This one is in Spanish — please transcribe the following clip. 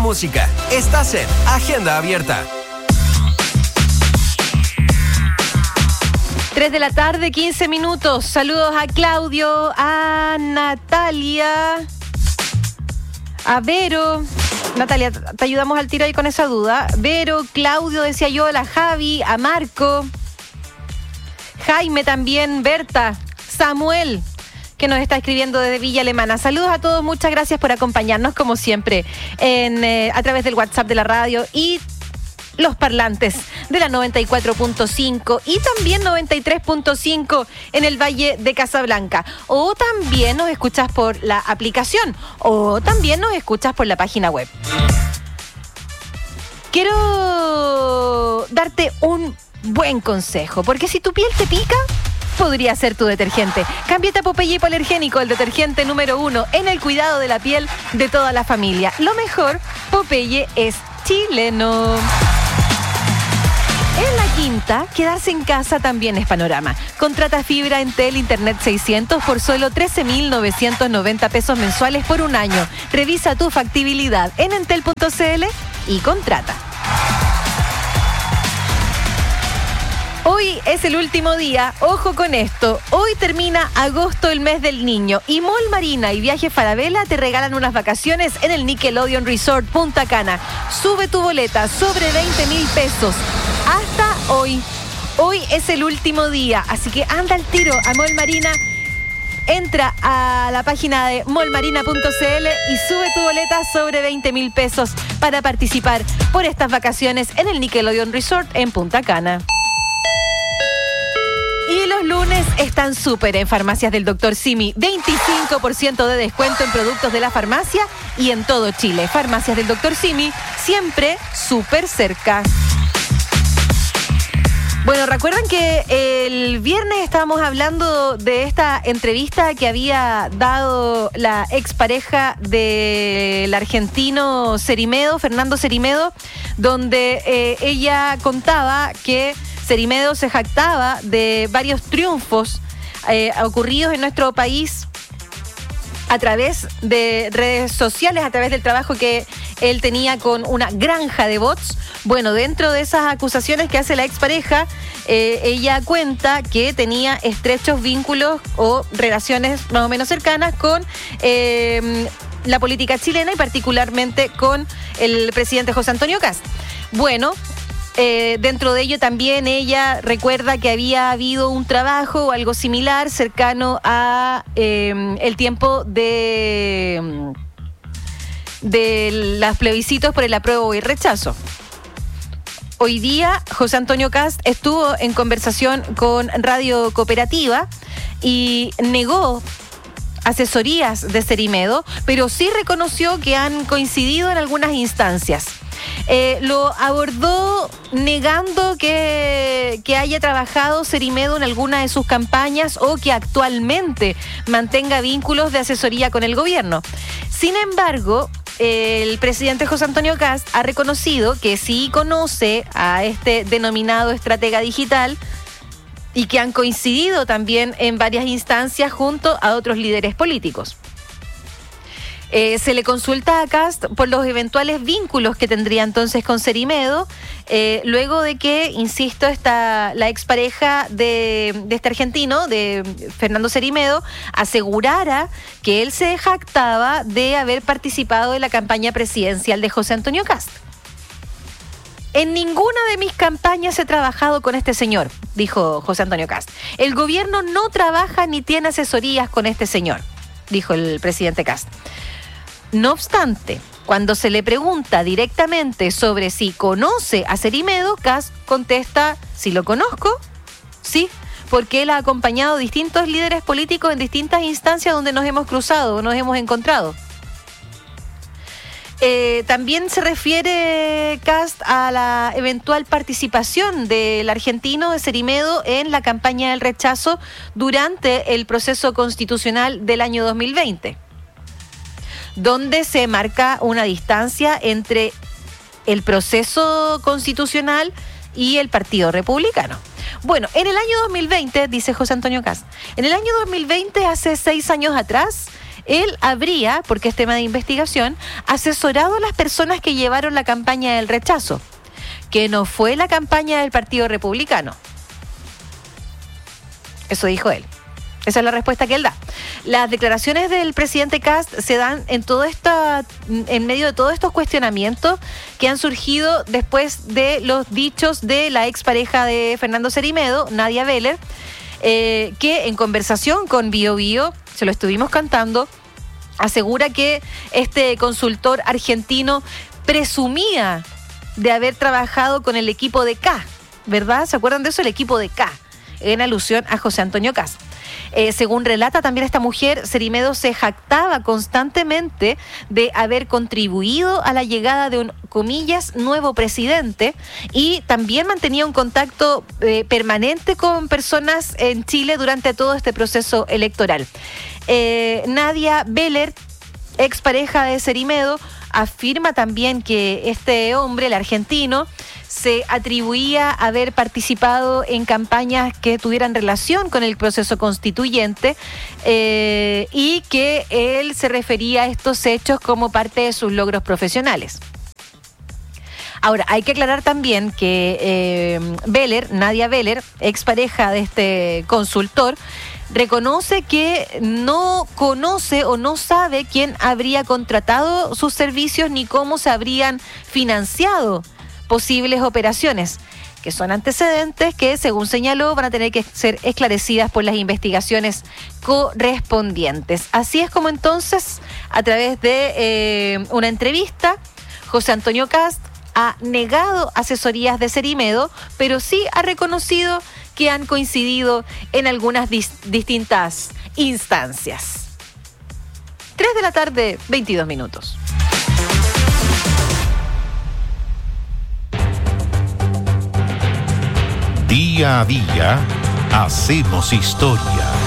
música. Estás en Agenda Abierta. 3 de la tarde, 15 minutos. Saludos a Claudio, a Natalia, a Vero. Natalia, te ayudamos al tiro ahí con esa duda. Vero, Claudio, decía yo, a la Javi, a Marco, Jaime también, Berta, Samuel, que nos está escribiendo desde Villa Alemana. Saludos a todos, muchas gracias por acompañarnos como siempre a través del WhatsApp de la radio y los parlantes de la 94.5 y también 93.5 en el Valle de Casablanca. O también nos escuchas por la aplicación o también nos escuchas por la página web. Quiero darte un buen consejo, porque si tu piel te pica, podría ser tu detergente. Cámbiate a Popeye Hipoalergénico, el detergente número 1 en el cuidado de la piel de toda la familia. Lo mejor, Popeye es chileno. En la quinta, quedarse en casa también es panorama. Contrata fibra Entel Internet 600 por solo 13.990 pesos mensuales por un año. Revisa tu factibilidad en entel.cl y contrata. Hoy es el último día, ojo con esto, hoy termina agosto, el mes del niño, y Mall Marina y Viajes Falabella te regalan unas vacaciones en el Nickelodeon Resort Punta Cana. Sube tu boleta sobre 20.000 pesos hasta hoy. Hoy es el último día, así que anda al tiro a Mall Marina. Entra a la página de mallmarina.cl y sube tu boleta sobre 20.000 pesos para participar por estas vacaciones en el Nickelodeon Resort en Punta Cana. Y los lunes están súper en Farmacias del Dr. Simi. 25% de descuento en productos de la farmacia y en todo Chile. Farmacias del Dr. Simi, siempre súper cerca. Bueno, recuerdan que el viernes estábamos hablando de esta entrevista que había dado la expareja del argentino Cerimedo, Fernando Cerimedo, donde ella contaba que Cerimedo se jactaba de varios triunfos ocurridos en nuestro país a través de redes sociales, a través del trabajo que él tenía con una granja de bots. Bueno, dentro de esas acusaciones que hace la expareja, ella cuenta que tenía estrechos vínculos o relaciones más o menos cercanas con la política chilena y particularmente con el presidente José Antonio Kast. Bueno, dentro de ello también ella recuerda que había habido un trabajo o algo similar cercano a el tiempo de los plebiscitos por el apruebo y rechazo. Hoy día José Antonio Kast estuvo en conversación con Radio Cooperativa y negó asesorías de Cerimedo, pero sí reconoció que han coincidido en algunas instancias. Lo abordó negando que haya trabajado Cerimedo en alguna de sus campañas o que actualmente mantenga vínculos de asesoría con el gobierno. Sin embargo, el presidente José Antonio Kast ha reconocido que sí conoce a este denominado estratega digital y que han coincidido también en varias instancias junto a otros líderes políticos. Se le consulta a Kast por los eventuales vínculos que tendría entonces con Cerimedo, luego de que, insisto, la expareja de este argentino, de Fernando Cerimedo, asegurara que él se jactaba de haber participado en la campaña presidencial de José Antonio Kast. En ninguna de mis campañas he trabajado con este señor, dijo José Antonio Kast. El gobierno no trabaja ni tiene asesorías con este señor, dijo el presidente Kast. No obstante, cuando se le pregunta directamente sobre si conoce a Cerimedo, Kast contesta: si lo conozco, sí, porque él ha acompañado a distintos líderes políticos en distintas instancias donde nos hemos cruzado, nos hemos encontrado. También se refiere Kast a la eventual participación del argentino de Cerimedo en la campaña del rechazo durante el proceso constitucional del año 2020. Donde se marca una distancia entre el proceso constitucional y el Partido Republicano. Bueno, en el año 2020, dice José Antonio Kast, en el año 2020, hace 6 años atrás, él habría, porque es tema de investigación, asesorado a las personas que llevaron la campaña del rechazo, que no fue la campaña del Partido Republicano. Eso dijo él. Esa es la respuesta que él da. Las declaraciones del presidente Kast se dan en medio de todos estos cuestionamientos que han surgido después de los dichos de la expareja de Fernando Cerimedo, Nadia Beller, que en conversación con Bio Bio, se lo estuvimos cantando, asegura que este consultor argentino presumía de haber trabajado con el equipo de K, ¿verdad? ¿Se acuerdan de eso? El equipo de K, en alusión a José Antonio Kast. Según relata también esta mujer, Cerimedo se jactaba constantemente de haber contribuido a la llegada de un, comillas, nuevo presidente, y también mantenía un contacto permanente con personas en Chile durante todo este proceso electoral. Nadia Beller, expareja de Cerimedo, afirma también que este hombre, el argentino, se atribuía haber participado en campañas que tuvieran relación con el proceso constituyente y que él se refería a estos hechos como parte de sus logros profesionales. Ahora, hay que aclarar también que Beller, Nadia Beller, expareja de este consultor, reconoce que no conoce o no sabe quién habría contratado sus servicios ni cómo se habrían financiado posibles operaciones, que son antecedentes que, según señaló, van a tener que ser esclarecidas por las investigaciones correspondientes. Así es como entonces, a través de una entrevista, José Antonio Kast ha negado asesorías de Cerimedo, pero sí ha reconocido que han coincidido en algunas distintas instancias. 3 de la tarde, 22 minutos. Día a día, hacemos historia.